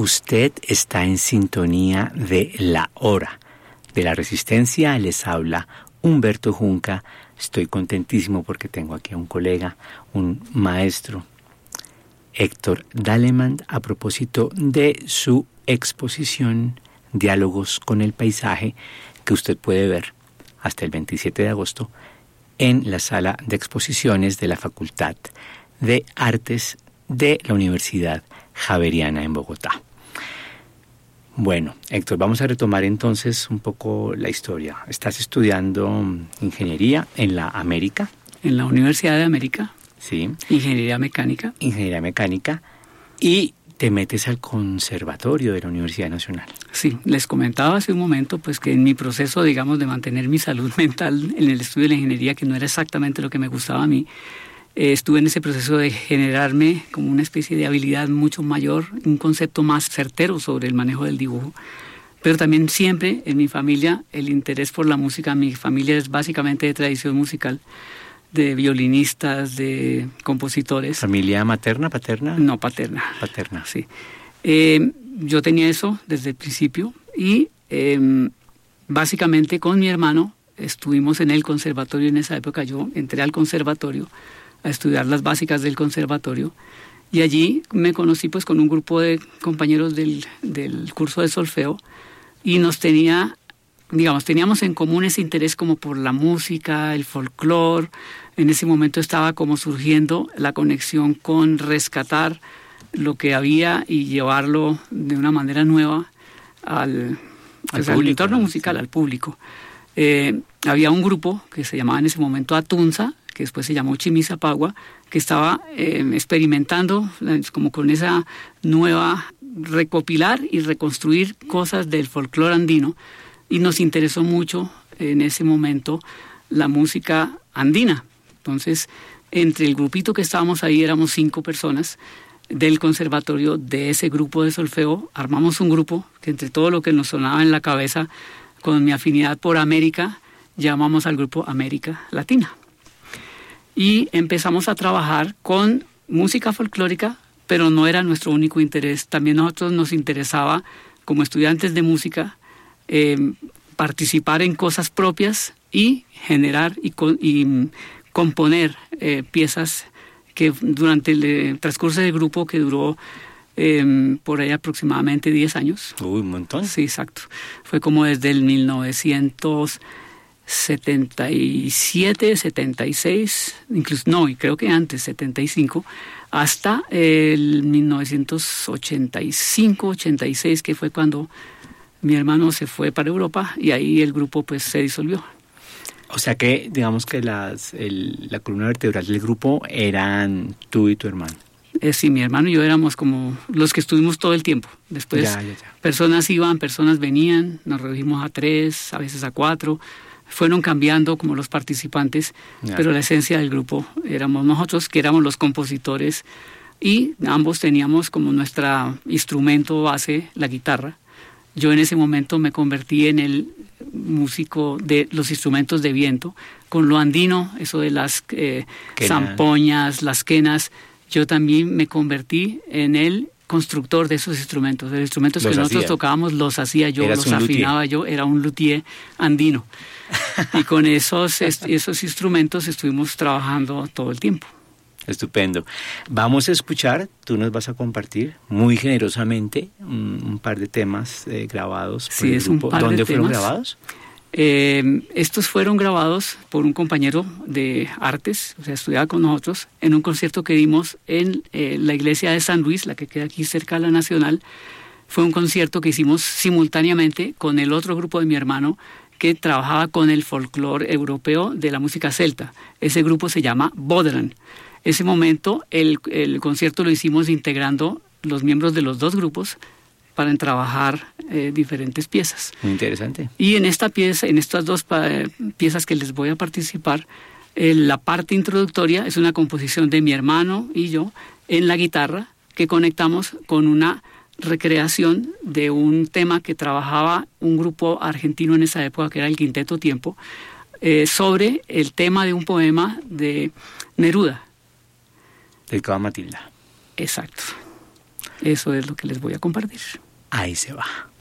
Usted está en sintonía de La Hora. De la Resistencia les habla Humberto Junca. Estoy contentísimo porque tengo aquí a un colega, un maestro, Héctor Daleman, a propósito de su exposición Diálogos con el Paisaje, que usted puede ver hasta el 27 de agosto en la sala de exposiciones de la Facultad de Artes de la Universidad Javeriana en Bogotá. Bueno, Héctor, vamos a retomar entonces un poco la historia. Estás estudiando ingeniería en la América. En la Universidad de América. Sí. Ingeniería mecánica. Ingeniería mecánica. Y te metes al Conservatorio de la Universidad Nacional. Sí, les comentaba hace un momento pues que en mi proceso, digamos, de mantener mi salud mental en el estudio de la ingeniería, que no era exactamente lo que me gustaba a mí, estuve en ese proceso de generarme como una especie de habilidad mucho mayor, un concepto más certero sobre el manejo del dibujo. Pero también siempre en mi familia el interés por la música, mi familia es básicamente de tradición musical, de violinistas, de compositores. ¿Familia materna, paterna? No, paterna. Paterna. Sí. Yo tenía eso desde el principio y básicamente con mi hermano estuvimos en el conservatorio en esa época. Yo entré al conservatorio a estudiar las básicas del conservatorio y allí me conocí pues con un grupo de compañeros del curso de solfeo y teníamos en común ese interés como por la música, el folclore. En ese momento estaba como surgiendo la conexión con rescatar lo que había y llevarlo de una manera nueva al entorno musical, sí, al público. Había un grupo que se llamaba en ese momento Atunza, que después se llamó Chimisapagua, que estaba experimentando como con esa nueva recopilar y reconstruir cosas del folclore andino, y nos interesó mucho en ese momento la música andina. Entonces, entre el grupito que estábamos ahí, éramos 5 personas del conservatorio, de ese grupo de solfeo, armamos un grupo que entre todo lo que nos sonaba en la cabeza, con mi afinidad por América, llamamos al grupo América Latina. Y empezamos a trabajar con música folclórica, pero no era nuestro único interés. También a nosotros nos interesaba, como estudiantes de música, participar en cosas propias y generar y componer piezas que durante el transcurso del grupo, que duró por ahí aproximadamente 10 años. Uy, un montón. Sí, exacto. Fue como desde el 1977, 76, incluso no, y creo que antes, 75, hasta el 1985, 86, que fue cuando mi hermano se fue para Europa y ahí el grupo pues se disolvió. O sea que, digamos que la columna vertebral del grupo eran tú y tu hermano. Sí, mi hermano y yo éramos como los que estuvimos todo el tiempo. Después ya. Personas iban, personas venían, nos redujimos a 3, a veces a 4. Fueron cambiando como los participantes, pero la esencia del grupo éramos nosotros, que éramos los compositores, y ambos teníamos como nuestro instrumento base la guitarra. Yo en ese momento me convertí en el músico de los instrumentos de viento, con lo andino, eso de las zampoñas, las quenas. Yo también me convertí en el constructor de esos instrumentos. Los instrumentos que nosotros tocábamos los hacía yo, los afinaba yo, era un luthier andino. Y con esos instrumentos estuvimos trabajando todo el tiempo. Estupendo. Vamos a escuchar, tú nos vas a compartir muy generosamente un par de temas grabados por el grupo. ¿Dónde fueron grabados? Estos fueron grabados por un compañero de artes, o sea, estudiaba con nosotros, en un concierto que dimos en la iglesia de San Luis, la que queda aquí cerca de la Nacional. Fue un concierto que hicimos simultáneamente con el otro grupo de mi hermano, que trabajaba con el folclore europeo de la música celta. Ese grupo se llama Bodran. Ese momento el concierto lo hicimos integrando los miembros de los dos grupos para trabajar diferentes piezas. Muy interesante. Y en estas dos piezas que les voy a participar, la parte introductoria es una composición de mi hermano y yo en la guitarra, que conectamos con una recreación de un tema que trabajaba un grupo argentino en esa época, que era el Quinteto Tiempo, sobre el tema de un poema de Neruda. Dedicado a Matilda. Exacto. Eso es lo que les voy a compartir. Ahí se va.